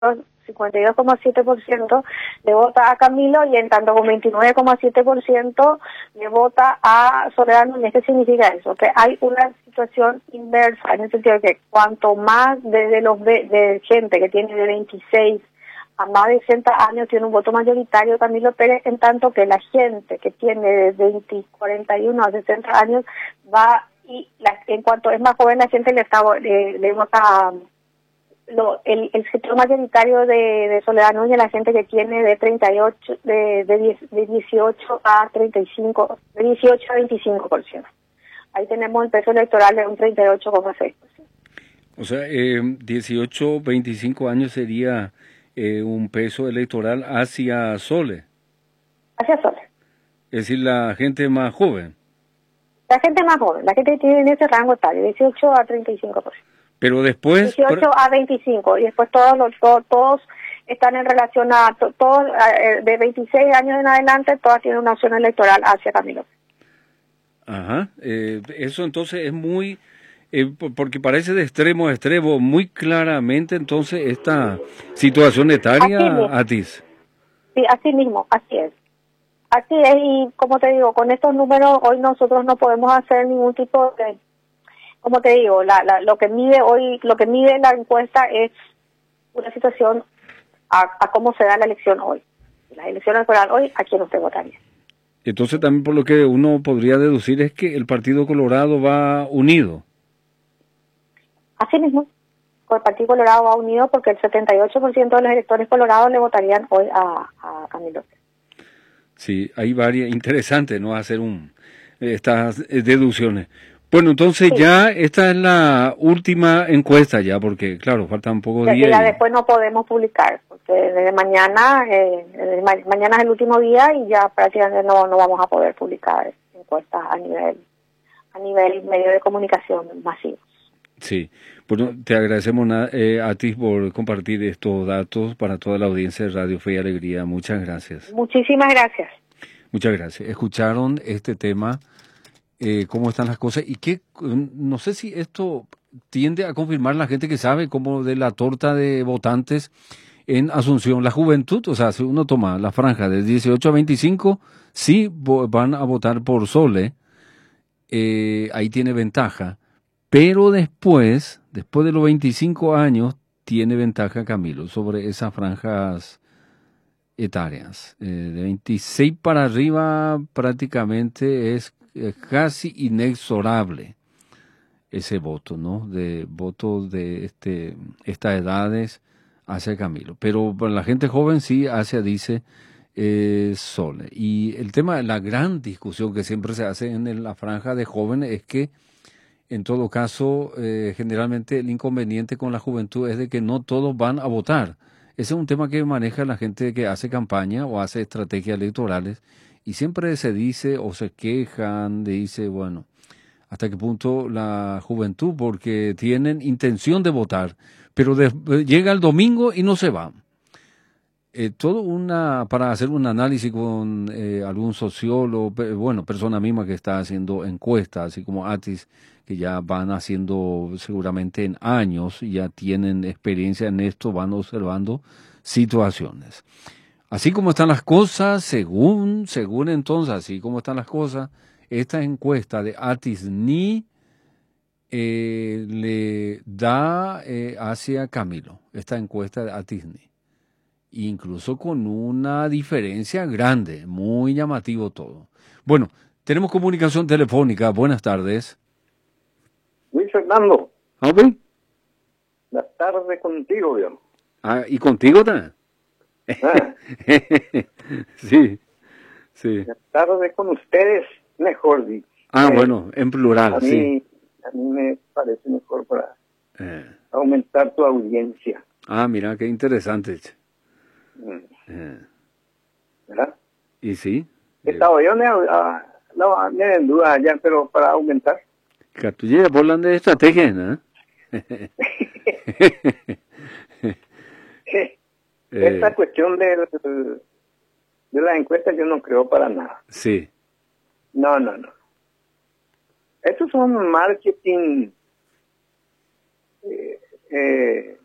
52,7% le vota a Camilo y en tanto con 29,7% le vota a Soledad Núñez. ¿Qué significa eso? Que hay una situación inversa, en el sentido de que cuanto más de gente que tiene de 26 a más de 60 años tiene un voto mayoritario Camilo Pérez, en tanto que la gente que tiene de 41 a 60 años va, en cuanto es más joven la gente le vota el sector mayoritario de Soledad Núñez, la gente que tiene de 38, de 18 a 35, de 18 a 25%. Ahí tenemos el peso electoral de un 38,6%. O sea, 18, 25 años sería un peso electoral hacia Sole. Hacia Sole. Es decir, la gente más joven. La gente más joven, la gente que tiene en ese rango etario, 18 a 35%. Pero después... 18 a 25, y después todos están en relación a, todos de 26 años en adelante, todas tienen una opción electoral hacia Camilo. Ajá, eso entonces es muy... porque parece de extremo a extremo, muy claramente entonces esta situación etaria, Atis. Sí, así mismo, así es. Así es, y como te digo, con estos números hoy nosotros no podemos hacer ningún tipo de... Como te digo, lo que mide la encuesta es una situación a cómo se da la elección hoy. La elección electoral hoy, ¿a quién usted votaría? Entonces también por lo que uno podría deducir es que el Partido Colorado va unido. Así mismo, el Partido Colorado va unido porque el 78% de los electores colorados le votarían hoy a Camilo. Sí, hay varias, interesante, ¿no? Hacer estas deducciones. Bueno, entonces sí. Ya esta es la última encuesta ya, porque claro, faltan pocos días. Ya después no podemos publicar, porque desde mañana, mañana es el último día y ya prácticamente no vamos a poder publicar encuestas a nivel medio de comunicación masivos. Sí, bueno, te agradecemos a ti por compartir estos datos para toda la audiencia de Radio Fe y Alegría. Muchas gracias. Muchísimas gracias. Muchas gracias. Escucharon este tema. Cómo están las cosas y que no sé si esto tiende a confirmar la gente que sabe como de la torta de votantes en Asunción, la juventud, o sea, si uno toma la franja de 18 a 25, sí van a votar por Sole, ahí tiene ventaja, pero después de los 25 años, tiene ventaja Camilo sobre esas franjas etarias. De 26 para arriba prácticamente es casi inexorable ese voto, ¿no? De votos de estas edades hacia Camilo. Pero para la gente joven sí dice Sole. Y el tema, la gran discusión que siempre se hace en la franja de jóvenes es que, en todo caso, generalmente el inconveniente con la juventud es de que no todos van a votar. Ese es un tema que maneja la gente que hace campaña o hace estrategias electorales y siempre se dice o se quejan, dice, bueno, hasta qué punto la juventud, porque tienen intención de votar, pero llega el domingo y no se van. Para hacer un análisis con algún sociólogo, bueno, persona misma que está haciendo encuestas, así como Atis, que ya van haciendo seguramente en años, ya tienen experiencia en esto, van observando situaciones. Así como están las cosas, según entonces, así como están las cosas, esta encuesta de Atis Ni le da hacia Camilo, esta encuesta de Atis Ni. Incluso con una diferencia grande, muy llamativo todo. Bueno, tenemos comunicación telefónica. Buenas tardes. Luis Fernando. ¿Ok? La tarde contigo, viejo. Ah, ¿y contigo también? Ah. Sí, sí. La tarde con ustedes, mejor dicho. Bueno, en plural, sí. A mí me parece mejor para aumentar tu audiencia. Mira, qué interesante. ¿Verdad? ¿Y sí? Estaba yo en duda ya, pero para aumentar. Que tú ya hablan de estrategia, ¿no? Esta cuestión de la encuesta yo no creo para nada. Sí. No. Estos son marketing